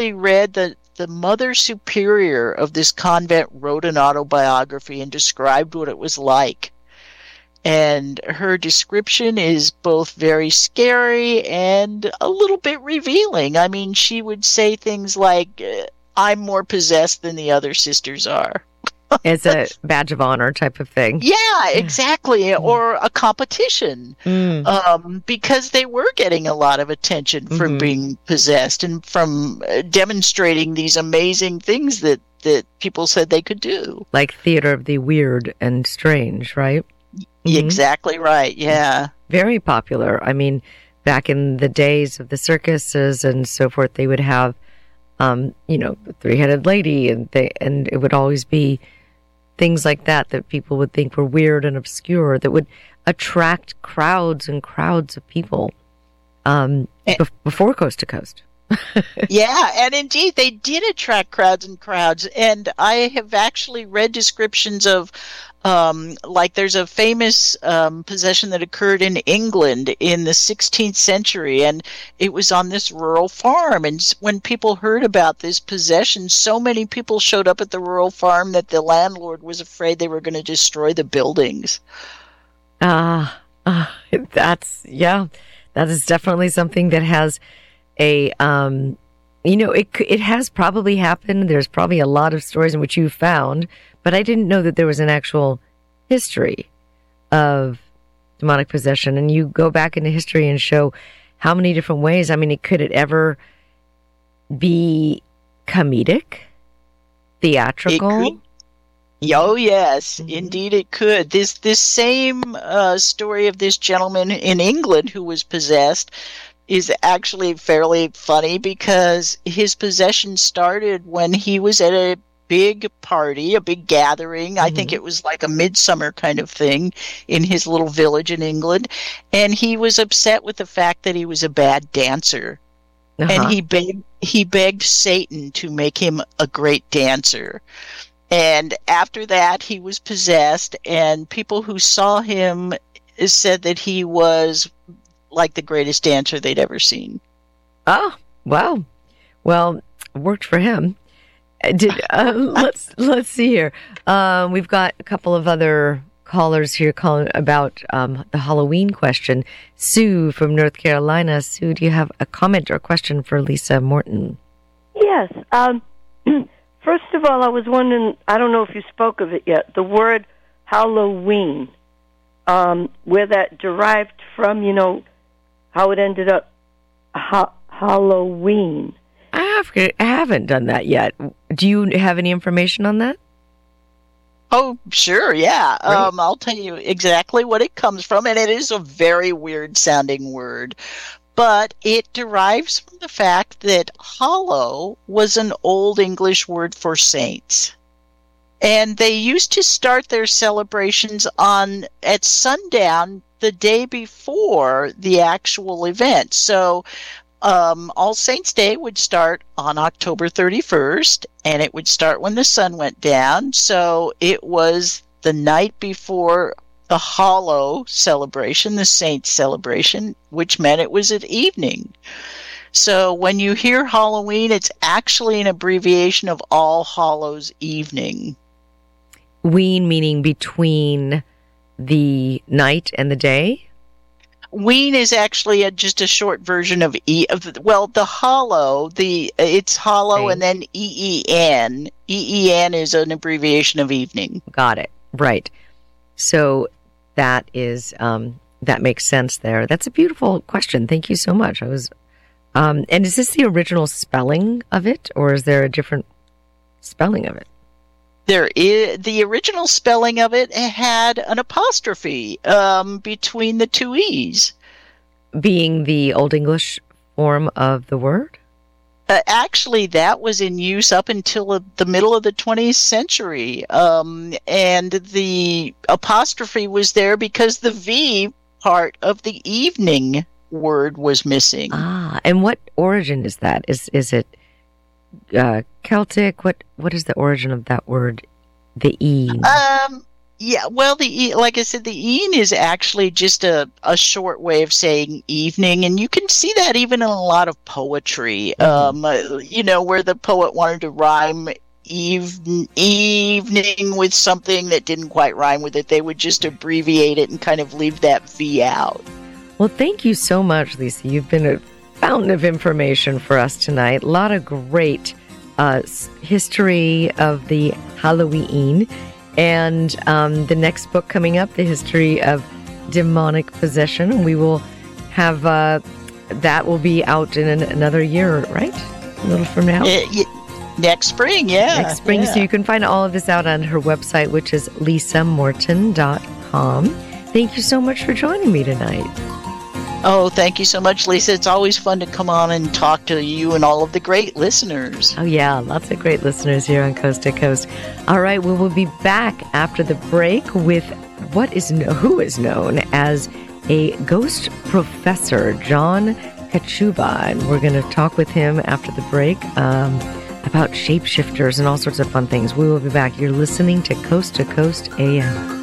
read that the mother superior of this convent wrote an autobiography and described what it was like. And her description is both very scary and a little bit revealing. I mean, she would say things like, I'm more possessed than the other sisters are. It's a badge of honor type of thing. Yeah, exactly. Or a competition. Because they were getting a lot of attention from being possessed and from demonstrating these amazing things that people said they could do. Like theater of the weird and strange, right? Exactly right, yeah. Very popular. I mean, back in the days of the circuses and so forth, they would have, the three-headed lady, and it would always be things like that people would think were weird and obscure that would attract crowds and crowds of people before Coast to Coast. Yeah, and indeed, they did attract crowds and crowds. And I have actually read descriptions of, there's a famous possession that occurred in England in the 16th century, and it was on this rural farm. And when people heard about this possession, so many people showed up at the rural farm that the landlord was afraid they were going to destroy the buildings. That is definitely something that has it has probably happened. There's probably a lot of stories in which you found, but I didn't know that there was an actual history of demonic possession. And you go back into history and show how many different ways. I mean, could it ever be comedic, theatrical? Oh, yes, indeed it could. This same story of this gentleman in England who was possessed is actually fairly funny because his possession started when he was at a big party, a big gathering. I think it was like a midsummer kind of thing in his little village in England. And he was upset with the fact that he was a bad dancer. And he begged Satan to make him a great dancer. And after that, he was possessed, and people who saw him said that he was like the greatest dancer they'd ever seen. Oh, wow. Well, it worked for him. Let's see here. We've got a couple of other callers here calling about the Halloween question. Sue from North Carolina. Sue, do you have a comment or question for Lisa Morton? Yes. First of all, I was wondering, I don't know if you spoke of it yet, the word Halloween, where that derived from, how it ended up Halloween. I haven't done that yet. Do you have any information on that? Oh, sure, yeah. Right. I'll tell you exactly what it comes from, and it is a very weird-sounding word. But it derives from the fact that hollow was an Old English word for saints. And they used to start their celebrations at sundown the day before the actual event. So All Saints' Day would start on October 31st, and it would start when the sun went down. So it was the night before the Hallow celebration, the Saints celebration, which meant it was at evening. So when you hear Halloween, it's actually an abbreviation of All Hallows Evening. Ween meaning between the night and the day? Ween is actually just a short version of the Hallow. It's Hallow and then EEN. EEN is an abbreviation of evening. Got it. Right. So that is that makes sense there. That's a beautiful question. Thank you so much. And is this the original spelling of it, or is there a different spelling of it? There is the original spelling of it had an apostrophe between the two E's. Being the Old English form of the word? Actually, that was in use up until the middle of the 20th century. And the apostrophe was there because the V part of the evening word was missing. And what origin is that? Is it Celtic? What is the origin of that word? The E. Yeah, well, like I said, the "een" is actually just a short way of saying evening, and you can see that even in a lot of poetry. Where the poet wanted to rhyme evening with something that didn't quite rhyme with it, they would just abbreviate it and kind of leave that V out. Well, thank you so much, Lisa. You've been a fountain of information for us tonight. A lot of great history of the Halloween. And the next book coming up, The History of Demonic Possession. We will have that will be out in another year, right? A little from now? Next spring, yeah. Next spring. Yeah. So you can find all of this out on her website, which is lisamorton.com. Thank you so much for joining me tonight. Oh, thank you so much, Lisa. It's always fun to come on and talk to you and all of the great listeners. Oh, yeah. Lots of great listeners here on Coast to Coast. All right. We will be back after the break with who is known as a ghost professor, John Kachuba. And we're going to talk with him after the break about shapeshifters and all sorts of fun things. We will be back. You're listening to Coast AM.